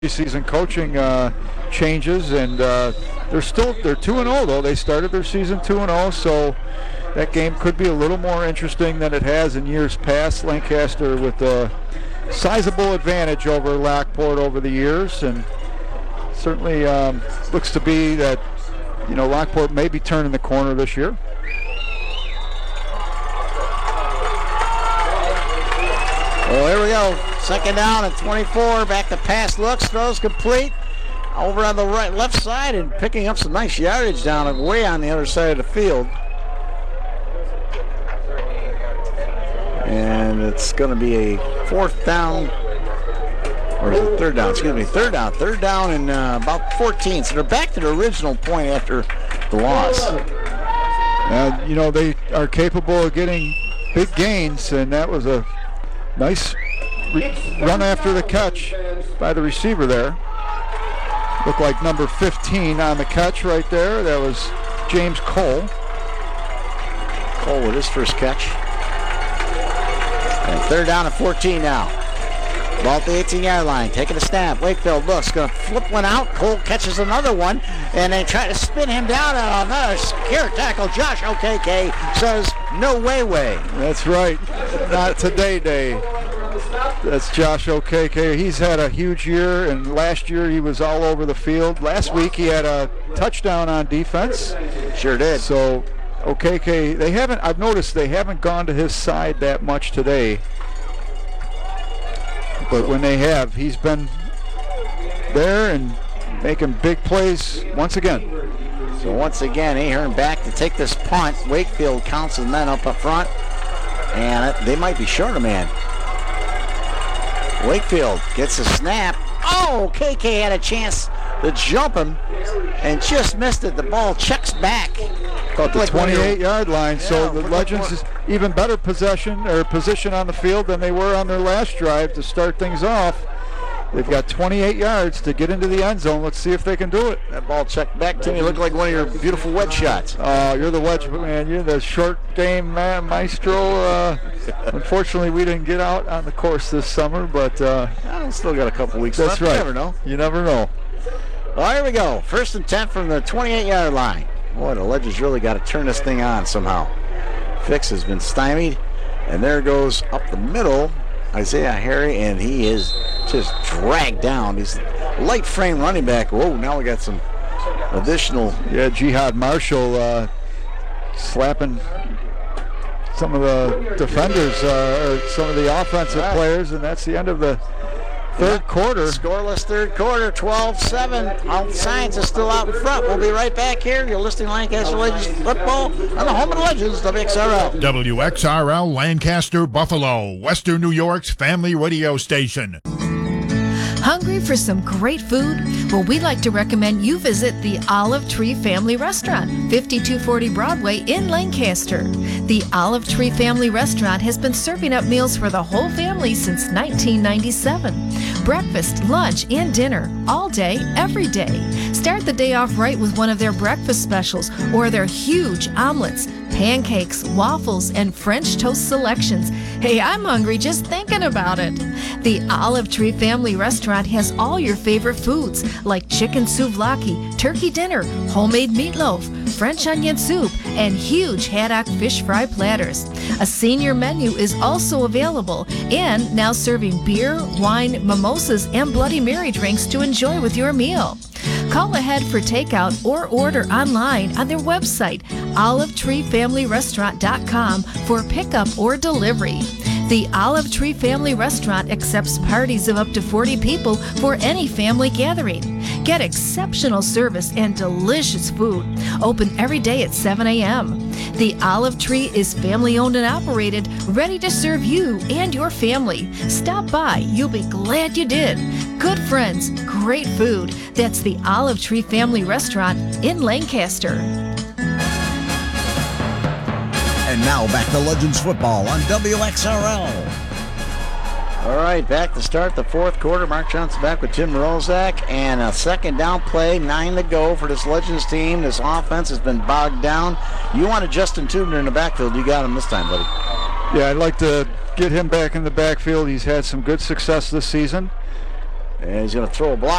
preseason coaching changes, and they're 2-0 though. They started their season 2-0, so that game could be a little more interesting than it has in years past. Lancaster with a sizable advantage over Lockport over the years, and certainly looks to be that Lockport may be turning the corner this year. Well, here we go. Second down and 24. Back to pass looks. Throws complete. Over on the left side and picking up some nice yardage down and way on the other side of the field. And it's going to be a fourth down. Or is it third down? Excuse me. Third down. Third down and about 14. So they're back to the original point after the loss. They are capable of getting big gains, and that was a nice run after the catch by the receiver there. Looked like number 15 on the catch right there. That was James Cole. Cole with his first catch. And third down and 14 now. Ball at the 18-yard line. Taking a snap. Wakefield looks. Going to flip one out. Cole catches another one. And they try to spin him down on another secure tackle. Josh Okeke says, no way. That's right. Not today, Day. That's Josh Okeke. He's had a huge year, and last year he was all over the field. Last week he had a touchdown on defense. Sure did. So Okeke, I've noticed they haven't gone to his side that much today. But when they have, he's been there and making big plays once again. So once again, Ahern back to take this punt. Wakefield counts his men up front. And they might be short a man. Wakefield gets a snap. Oh, KK had a chance to jump him and just missed it. The ball checks back. About the 28-yard line, so the Legends is even better position on the field than they were on their last drive to start things off. They've got 28 yards to get into the end zone. Let's see if they can do it. That ball checked back to me. Looked like one of your beautiful wedge shots. You're the wedge man. You're the short game man, maestro. Unfortunately, we didn't get out on the course this summer, but I still got a couple weeks left. That's right. You never know. You never know. Well, here we go. First and 10 from the 28-yard line. Boy, the Legends really got to turn this thing on somehow. Fix has been stymied, and there goes up the middle Isaiah Harry, and he is just dragged down. He's light frame running back. Whoa, now we got some additional. Yeah, Jihad Marshall slapping some of the defenders, or some of the offensive players, and that's the end of the third quarter. Scoreless third quarter, 12-7. All signs are still out in front. We'll be right back here. You're listening to Lancaster Legends football on the home of the Legends, WXRL. WXRL Lancaster Buffalo, Western New York's family radio station. Hungry for some great food? Well, we'd like to recommend you visit the Olive Tree Family Restaurant, 5240 Broadway in Lancaster. The Olive Tree Family Restaurant has been serving up meals for the whole family since 1997. Breakfast, lunch, and dinner, all day, every day. Start the day off right with one of their breakfast specials or their huge omelets, pancakes, waffles, and French toast selections. Hey, I'm hungry just thinking about it. The Olive Tree Family Restaurant has all your favorite foods like chicken souvlaki, turkey dinner, homemade meatloaf, French onion soup, and huge haddock fish fry platters. A senior menu is also available and now serving beer, wine, mimosas, and Bloody Mary drinks to enjoy with your meal. Call ahead for takeout or order online on their website, olivetreefamilyrestaurant.com, for pickup or delivery. The Olive Tree Family Restaurant accepts parties of up to 40 people for any family gathering. Get exceptional service and delicious food. Open every day at 7 a.m. The Olive Tree is family-owned and operated, ready to serve you and your family. Stop by. You'll be glad you did. Good friends, great food. That's the Olive Tree Family Restaurant in Lancaster. And now back to Legends football on WXRL. All right, back to start the fourth quarter. Mark Johnson back with Tim Rozak, and a second down play, 9 to go for this Legends team. This offense has been bogged down. You wanted Justin Tubner in the backfield. You got him this time, buddy. Yeah, I'd like to get him back in the backfield. He's had some good success this season. And he's going to throw a block.